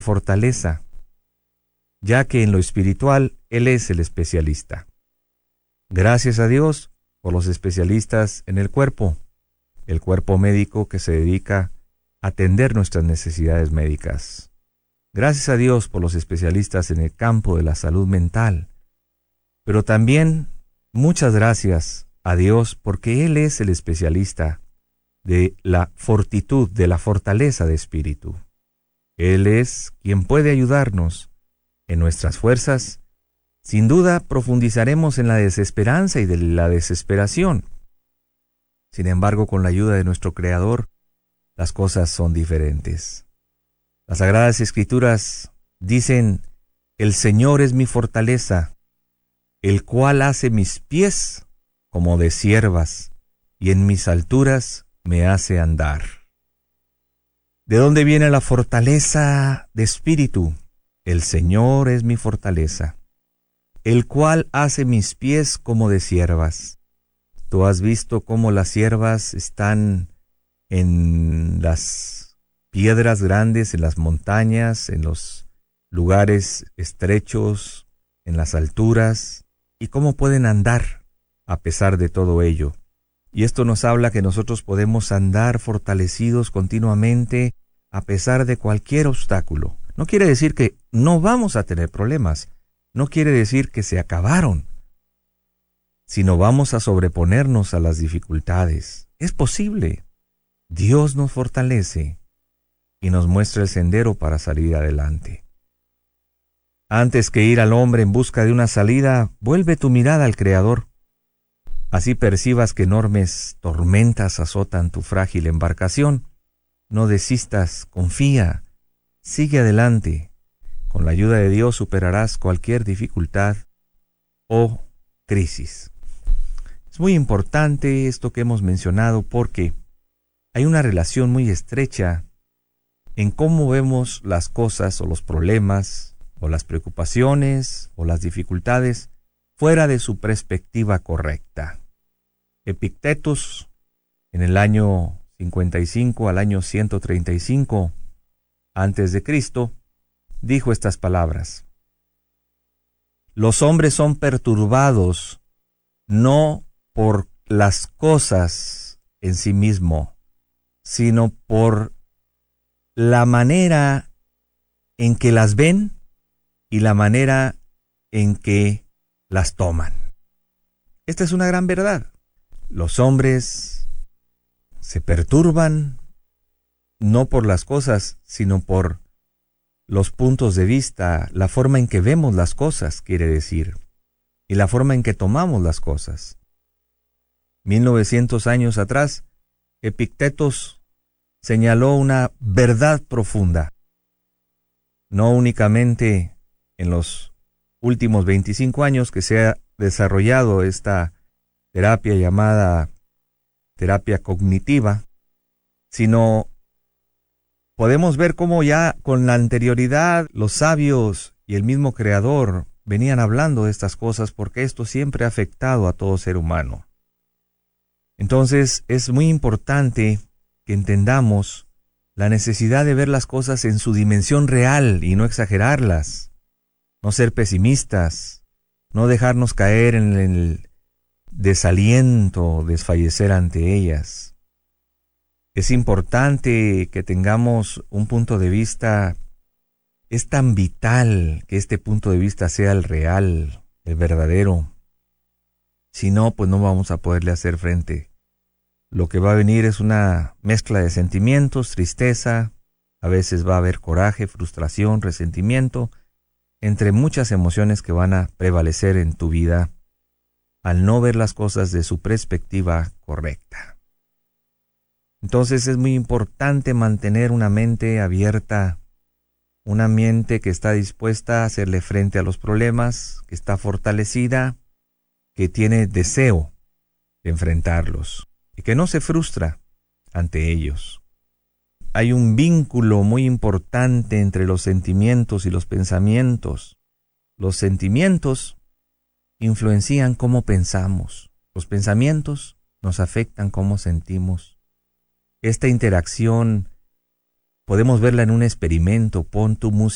fortaleza, ya que en lo espiritual Él es el especialista. Gracias a Dios por los especialistas en el cuerpo médico que se dedica a atender nuestras necesidades médicas. Gracias a Dios por los especialistas en el campo de la salud mental, pero también muchas gracias a Dios porque Él es el especialista de la fortitud, de la fortaleza de espíritu. Él es quien puede ayudarnos en nuestras fuerzas. Sin duda profundizaremos en la desesperanza y de la desesperación. Sin embargo, con la ayuda de nuestro Creador, las cosas son diferentes. Las Sagradas Escrituras dicen: el Señor es mi fortaleza, el cual hace mis pies como de ciervas, y en mis alturas me hace andar. ¿De dónde viene la fortaleza de espíritu? El Señor es mi fortaleza, el cual hace mis pies como de ciervas. Tú has visto cómo las ciervas están en las piedras grandes, en las montañas, en los lugares estrechos, en las alturas, y cómo pueden andar a pesar de todo ello. Y esto nos habla que nosotros podemos andar fortalecidos continuamente a pesar de cualquier obstáculo. No quiere decir que no vamos a tener problemas, no quiere decir que se acabaron, sino vamos a sobreponernos a las dificultades. Es posible. Dios nos fortalece y nos muestra el sendero para salir adelante. Antes que ir al hombre en busca de una salida, vuelve tu mirada al Creador. Así percibas que enormes tormentas azotan tu frágil embarcación. No desistas, confía, sigue adelante. Con la ayuda de Dios superarás cualquier dificultad o crisis. Es muy importante esto que hemos mencionado porque hay una relación muy estrecha en cómo vemos las cosas o los problemas o las preocupaciones o las dificultades fuera de su perspectiva correcta. Epictetus, en el año 55 al año 135 antes de Cristo, dijo estas palabras: los hombres son perturbados no por las cosas en sí mismo, sino por la manera en que las ven y la manera en que las toman. Esta es una gran verdad. Los hombres se perturban no por las cosas, sino por los puntos de vista, la forma en que vemos las cosas, quiere decir, y la forma en que tomamos las cosas. 1900 años atrás, Epictetus señaló una verdad profunda. No únicamente en los últimos 25 años que se ha desarrollado esta terapia llamada terapia cognitiva, sino podemos ver cómo ya con la anterioridad los sabios y el mismo Creador venían hablando de estas cosas porque esto siempre ha afectado a todo ser humano. Entonces es muy importante que entendamos la necesidad de ver las cosas en su dimensión real y no exagerarlas, no ser pesimistas, no dejarnos caer en el desaliento, desfallecer ante ellas. Es importante que tengamos un punto de vista. Es tan vital que este punto de vista sea el real, el verdadero. Si no, pues no vamos a poderle hacer frente. Lo que va a venir es una mezcla de sentimientos, tristeza, a veces va a haber coraje, frustración, resentimiento, entre muchas emociones que van a prevalecer en tu vida al no ver las cosas de su perspectiva correcta. Entonces es muy importante mantener una mente abierta, una mente que está dispuesta a hacerle frente a los problemas, que está fortalecida, que tiene deseo de enfrentarlos y que no se frustra ante ellos. Hay un vínculo muy importante entre los sentimientos y los pensamientos. Los sentimientos influencian cómo pensamos. Los pensamientos nos afectan cómo sentimos. Esta interacción podemos verla en un experimento. Pon tu música